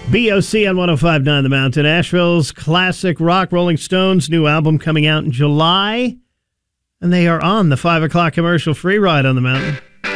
BOC on 105.9 The Mountain. Asheville's classic rock, Rolling Stones' new album coming out in July. And they are on the 5 o'clock commercial free ride on the mountain.